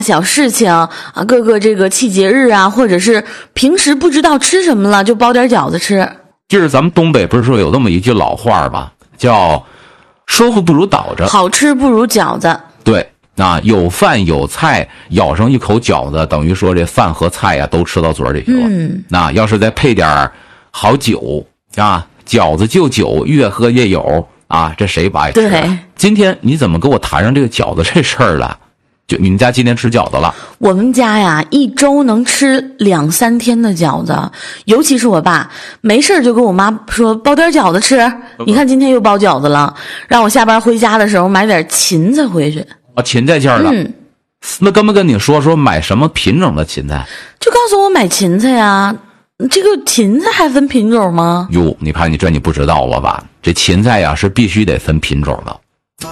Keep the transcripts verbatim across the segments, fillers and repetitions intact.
小事情啊，各个这个季节日啊，或者是平时不知道吃什么了，就包点饺子吃。 就是咱们东北不是说有那么一句老话吗？叫说服不如倒着， 好吃不如饺子。 对，啊，有饭有菜，咬上一口饺子，等于说这饭和菜呀、啊、都吃到嘴里去了。 嗯， 那要是再配点好酒啊，饺子就酒，越喝越有啊，这谁不爱吃、啊？ 对， 今天你怎么给我谈上这个饺子这事儿了？就你们家今天吃饺子了？ 我们家呀，一周能吃两三天的饺子，尤其是我爸，没事就跟我妈说包点饺子吃。你看今天又包饺子了，让我下班回家的时候买点芹菜回去。 啊，芹菜馅儿的。 嗯， 那跟不跟你说说买什么品种的芹菜？ 就告诉我买芹菜呀。这个芹菜还分品种吗？ 哟，你看你这你不知道了吧？这芹菜呀是必须得分品种的。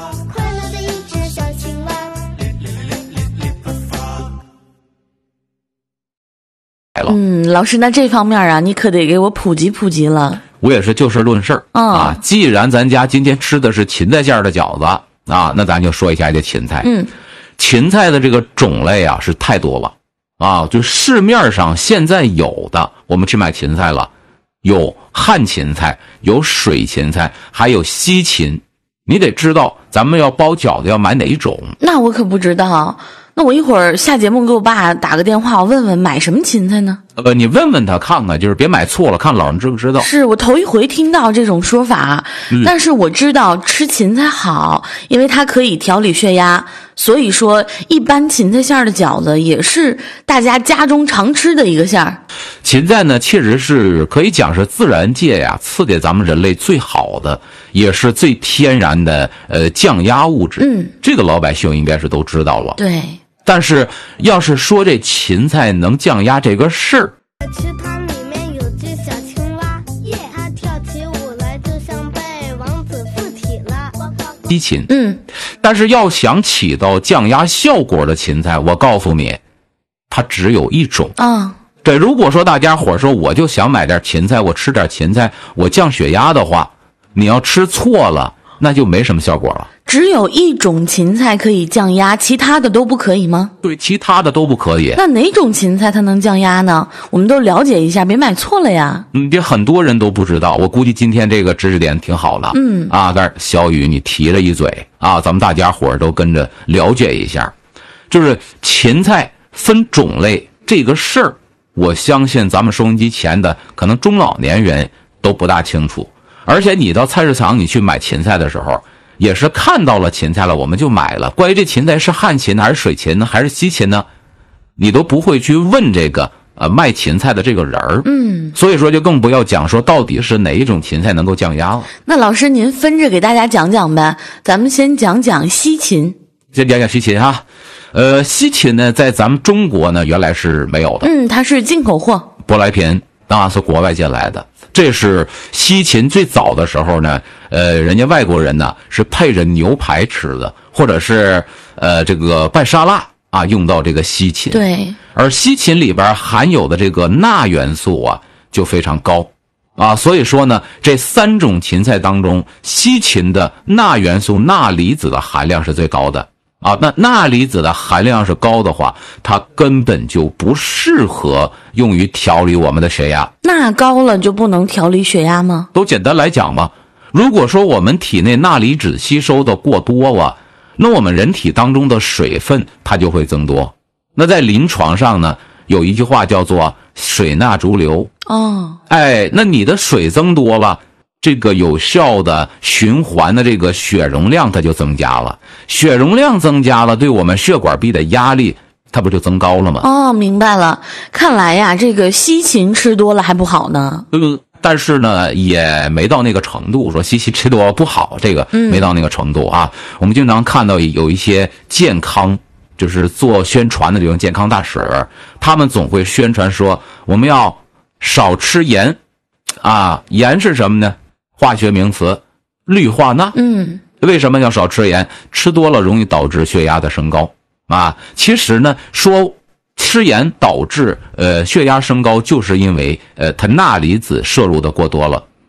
嗯，老师，那这方面啊，你可得给我普及普及了。 我也是就事论事、 嗯、 啊。既然咱家今天吃的是芹菜馅的饺子啊，那咱就说一下这芹菜。 嗯， 芹菜的这个种类啊是太多了啊，就市面上现在有的，我们去买芹菜了，有旱芹菜，有水芹菜，还有西芹。你得知道咱们要包饺子要买哪一种。 那我可不知道。那我一会儿下节目给我爸打个电话，我问问买什么芹菜呢？ 呃，你问问他看看，就是别买错了，看老人知不知道。 是我头一回听到这种说法、嗯、但是我知道吃芹菜好，因为它可以调理血压，所以说一般芹菜馅的饺子也是大家家中常吃的一个馅儿。 芹菜呢，确实是可以讲是自然界呀赐给咱们人类最好的，也是最天然的呃降压物质。 嗯， 这个老百姓应该是都知道了。 对。 但是要是说这芹菜能降压这个事儿， 池塘里面有只小青蛙，它跳起舞来就像被王子附体了。 西芹， 嗯， 但是要想起到降压效果的芹菜，我告诉你，它只有一种啊。哦， 对，如果说大家伙说我就想买点芹菜，我吃点芹菜，我降血压的话，你要吃错了，那就没什么效果了。 只有一种芹菜可以降压，其他的都不可以吗？ 对，其他的都不可以。 那哪种芹菜它能降压呢？我们都了解一下，别买错了呀。 嗯，这很多人都不知道，我估计今天这个知识点挺好的。 嗯啊，但是小雨你提了一嘴啊，咱们大家伙儿都跟着了解一下，就是芹菜分种类这个事儿，我相信咱们收音机前的可能中老年人都不大清楚。而且你到菜市场你去买芹菜的时候，也是看到了芹菜了，我们就买了。关于这芹菜是旱芹还是水芹呢，还是西芹呢，你都不会去问这个呃卖芹菜的这个人儿。 嗯， 所以说就更不要讲说到底是哪一种芹菜能够降压了。 那老师您分着给大家讲讲呗，咱们先讲讲西芹。 先讲讲西芹哈，呃，西芹呢在咱们中国呢原来是没有的。 嗯，它是进口货， 舶来品啊，是国外进来的。这是西芹最早的时候呢，呃，人家外国人呢是配着牛排吃的，或者是呃这个拌沙拉啊，用到这个西芹。 对， 而西芹里边含有的这个钠元素啊就非常高啊，所以说呢，这三种芹菜当中，西芹的钠元素钠离子的含量是最高的。啊，那钠离子的含量是高的话，它根本就不适合用于调理我们的血压。 钠高了就不能调理血压吗？ 都简单来讲嘛，如果说我们体内钠离子吸收的过多了，那我们人体当中的水分它就会增多。那在临床上呢，有一句话叫做水钠逐流。 哦， 哎，那你的水增多了，这个有效的循环的这个血容量它就增加了，血容量增加了，对我们血管壁的压力它不就增高了吗？ 哦，明白了。看来呀，这个西芹吃多了还不好呢。 呃，但是呢，也没到那个程度，说西芹吃多不好，这个没到那个程度啊。嗯、我们经常看到有一些健康，就是做宣传的这种健康大使，他们总会宣传说我们要少吃盐，啊，盐是什么呢？化学名词，氯化钠。 嗯， 为什么要少吃盐？吃多了容易导致血压的升高啊。其实呢，说吃盐导致呃血压升高，就是因为呃它钠离子摄入的过多了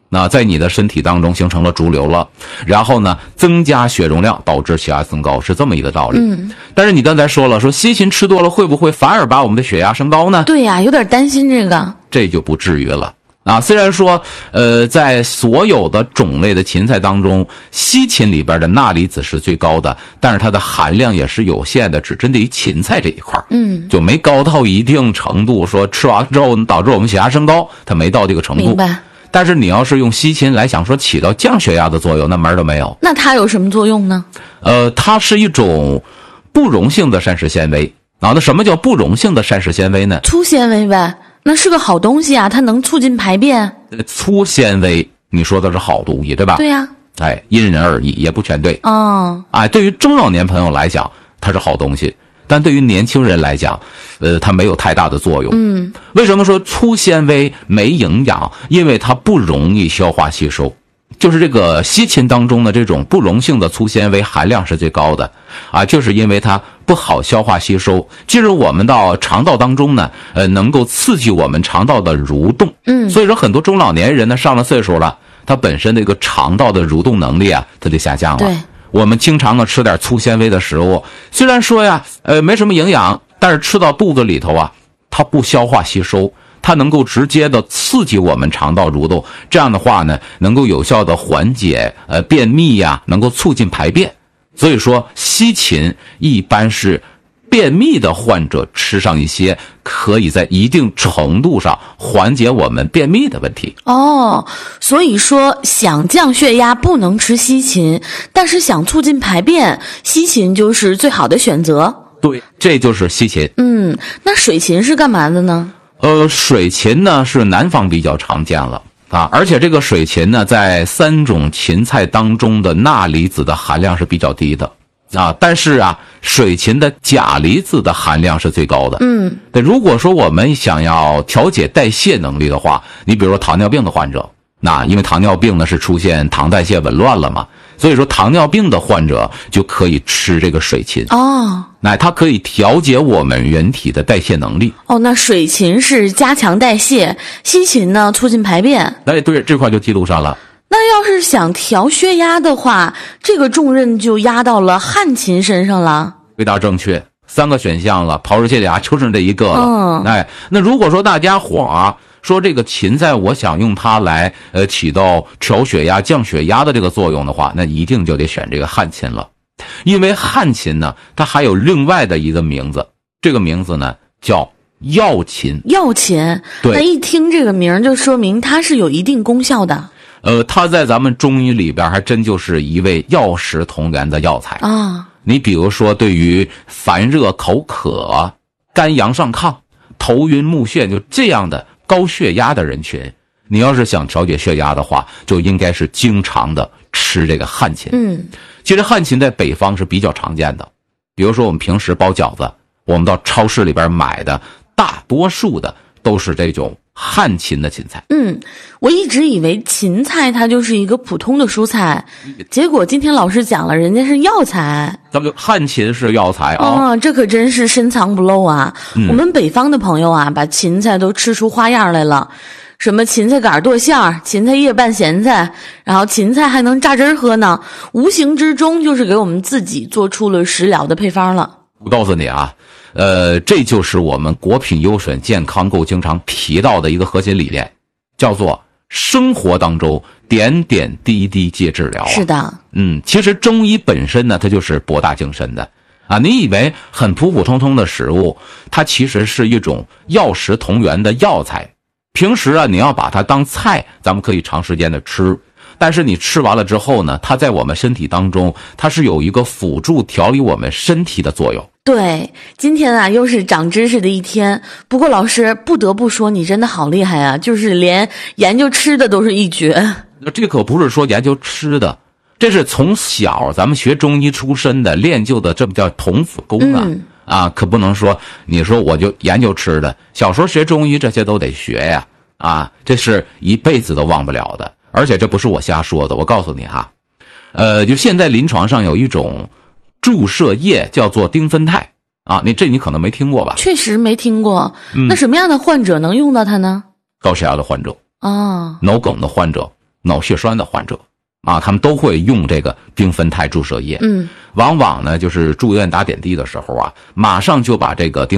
那在你的身体当中形成了潴留了，然后呢，增加血容量，导致血压升高，是这么一个道理。 嗯， 但是你刚才说了，说西芹吃多了会不会反而把我们的血压升高呢？ 对呀，有点担心这个。 这就不至于了。啊，虽然说，呃，在所有的种类的芹菜当中，西芹里边的钠离子是最高的，但是它的含量也是有限的，只针对于芹菜这一块， 嗯， 就没高到一定程度，说吃完之后导致我们血压升高，它没到这个程度。 明白。 但是你要是用西芹来想说起到降血压的作用，那门儿都没有。 那它有什么作用呢？ 呃，它是一种不溶性的膳食纤维啊。那什么叫不溶性的膳食纤维呢？ 粗纤维呗。那是个好东西啊，它能促进排便。 呃粗纤维，你说的是好东西，对吧？ 对呀、 啊。哎，因人而异，也不全对。 哦。 哎，对于中老年朋友来讲，它是好东西。但对于年轻人来讲，呃，它没有太大的作用。 嗯， 为什么说粗纤维没营养？因为它不容易消化吸收。就是这个西芹当中的这种不溶性的粗纤维含量是最高的，啊，就是因为它不好消化吸收。进入我们到肠道当中呢，呃，能够刺激我们肠道的蠕动。 嗯， 所以说很多中老年人呢，上了岁数了，他本身这个肠道的蠕动能力啊，它就下降了。 对。 我们经常啊吃点粗纤维的食物，虽然说呀，呃，没什么营养，但是吃到肚子里头啊，它不消化吸收，它能够直接的刺激我们肠道蠕动，这样的话呢，能够有效的缓解呃便秘呀，能够促进排便。所以说，西芹一般是便秘的患者吃上一些，可以在一定程度上缓解我们便秘的问题。 哦，所以说想降血压不能吃西芹，但是想促进排便，西芹就是最好的选择。 对，这就是西芹。 嗯，那水芹是干嘛的呢？ 呃，水芹呢是南方比较常见了啊，而且这个水芹呢，在三种芹菜当中的钠离子的含量是比较低的。啊，但是啊，水芹的钾离子的含量是最高的。 嗯， 对，如果说我们想要调节代谢能力的话，你比如说糖尿病的患者，那因为糖尿病呢是出现糖代谢紊乱了嘛，所以说糖尿病的患者就可以吃这个水芹。 哦， 那它可以调节我们人体的代谢能力。 哦，那水芹是加强代谢，西芹呢促进排便。 哎，对，这块就记录上了。 那要是想调血压的话，这个重任就压到了旱芹身上了。 回答正确，三个选项了，刨出去俩就剩这一个了。 嗯， 哎，那如果说大家伙啊说这个芹菜，我想用它来呃起到调血压、降血压的这个作用的话，那一定就得选这个旱芹了，因为旱芹呢，它还有另外的一个名字，这个名字呢叫药芹。 药芹， 对， 那一听这个名就说明它是有一定功效的。 呃，它在咱们中医里边还真就是一味药食同源的药材啊。 你比如说，对于烦热、口渴、肝阳上亢、头晕目眩，就这样的高血压的人群，你要是想调节血压的话，就应该是经常的吃这个旱芹。 嗯， 其实旱芹在北方是比较常见的，比如说我们平时包饺子，我们到超市里边买的，大多数的都是这种旱芹的芹菜。 嗯，我一直以为芹菜它就是一个普通的蔬菜，结果今天老师讲了，人家是药材。 咱们就旱芹是药材啊、 哦，这可真是深藏不露啊、嗯！我们北方的朋友啊，把芹菜都吃出花样来了，什么芹菜杆剁馅儿、芹菜叶拌咸菜，然后芹菜还能榨汁儿喝呢，无形之中就是给我们自己做出了食疗的配方了。 我告诉你啊。呃，这就是我们国品优选健康购经常提到的一个核心理念，叫做生活当中点点滴滴皆治疗、啊。 是的， 嗯，其实中医本身呢，它就是博大精深的啊。你以为很普普通通的食物，它其实是一种药食同源的药材。平时啊，你要把它当菜，咱们可以长时间的吃。但是你吃完了之后呢，它在我们身体当中，它是有一个辅助调理我们身体的作用。 对，今天啊又是长知识的一天。不过老师不得不说，你真的好厉害啊，就是连研究吃的都是一绝。 这可不是说研究吃的，这是从小咱们学中医出身的练就的，这不叫童子功啊、嗯、啊，可不能说你说我就研究吃的。小时候学中医这些都得学呀，啊，这是一辈子都忘不了的。而且这不是我瞎说的，我告诉你哈，呃，就现在临床上有一种注射液叫做丁酚酞啊，你这你可能没听过吧？ 确实没听过。 嗯、 那什么样的患者能用到它呢？ 高血压的患者啊， 脑梗的患者脑血栓的患者啊，他们都会用这个冰酚酞注射液。 嗯， 往往呢就是住院打点滴的时候啊，马上就把这个丁